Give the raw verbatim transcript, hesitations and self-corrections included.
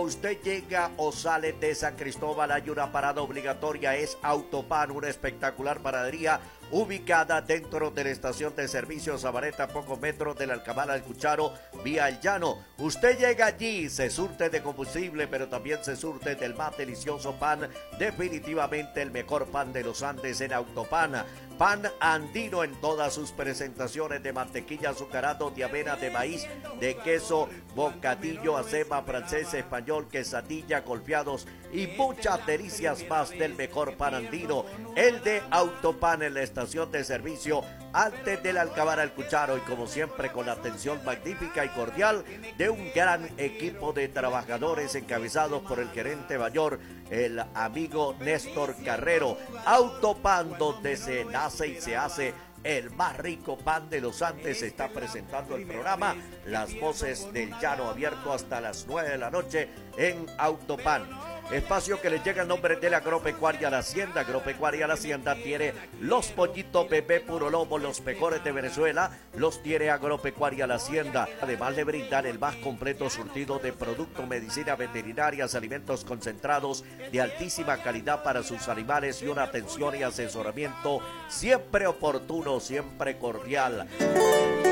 usted llega o sale de San Cristóbal, hay una parada obligatoria, es Autopan, una espectacular panadería ubicada dentro de la estación de servicio Sabareta, a pocos metros del Alcamar al Cucharo, vía El Llano. Usted llega allí, se surte de combustible, pero también se surte del más delicioso pan, definitivamente el mejor pan de los Andes en Autopan. Pan andino en todas sus presentaciones, de mantequilla, azucarado, de avena, de maíz, de queso, bocadillo, acema, francés, español, quesadilla, golpeados y muchas delicias más del mejor pan andino, el de Autopan, en la estación de servicio antes del Alcamar al Cucharo, y como siempre con la atención magnífica y cordial de un gran equipo de trabajadores encabezados por el gerente mayor, el amigo Néstor Carrero. Autopan, donde se nace y se hace el más rico pan de los Andes. Está presentando el programa Las Voces del Llano, abierto hasta las nueve de la noche en Autopan. Espacio que les llega en nombre de la Agropecuaria La Hacienda. Agropecuaria La Hacienda tiene los pollitos bebé puro lomo, los mejores de Venezuela, los tiene Agropecuaria La Hacienda. Además le brindan el más completo surtido de productos, medicinas veterinarias, alimentos concentrados de altísima calidad para sus animales y una atención y asesoramiento siempre oportuno, siempre cordial.